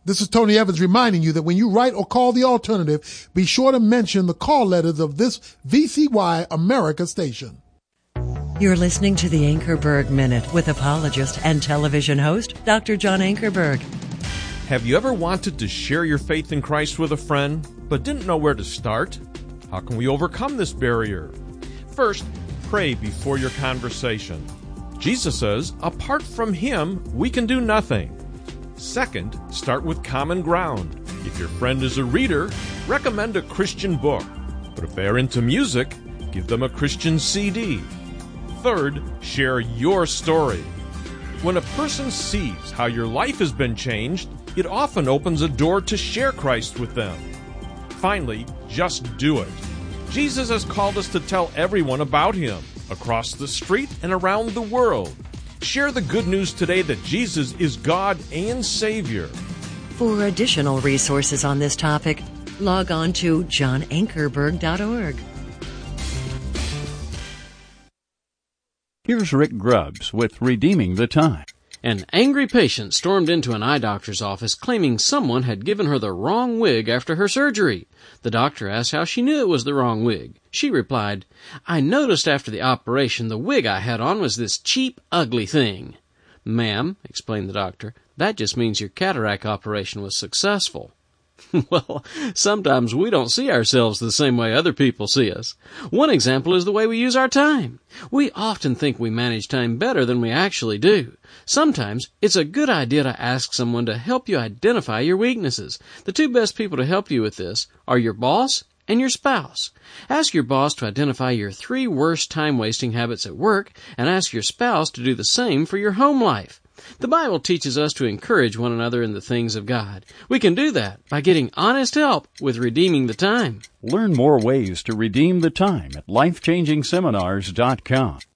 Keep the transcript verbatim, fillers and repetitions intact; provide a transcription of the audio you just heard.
This is Tony Evans reminding you that when you write or call the alternative, be sure to mention the call letters of this V C Y America station. You're listening to the Ankerberg Minute with apologist and television host, Doctor John Ankerberg. Have you ever wanted to share your faith in Christ with a friend, but didn't know where to start? How can we overcome this barrier? First, pray before your conversation. Jesus says, apart from Him, we can do nothing. Second, start with common ground. If your friend is a reader, recommend a Christian book. But if they're into music, give them a Christian C D. Third, share your story. When a person sees how your life has been changed, it often opens a door to share Christ with them. Finally, just do it. Jesus has called us to tell everyone about Him, across the street and around the world. Share the good news today that Jesus is God and Savior. For additional resources on this topic, log on to john ankerberg dot org. Here's Rick Grubbs with Redeeming the Time. An angry patient stormed into an eye doctor's office claiming someone had given her the wrong wig after her surgery. The doctor asked how she knew it was the wrong wig. She replied, I noticed after the operation the wig I had on was this cheap, ugly thing. Ma'am, explained the doctor, that just means your cataract operation was successful. Well, sometimes we don't see ourselves the same way other people see us. One example is the way we use our time. We often think we manage time better than we actually do. Sometimes it's a good idea to ask someone to help you identify your weaknesses. The two best people to help you with this are your boss and your spouse. Ask your boss to identify your three worst time-wasting habits at work, and ask your spouse to do the same for your home life. The Bible teaches us to encourage one another in the things of God. We can do that by getting honest help with redeeming the time. Learn more ways to redeem the time at life changing seminars dot com.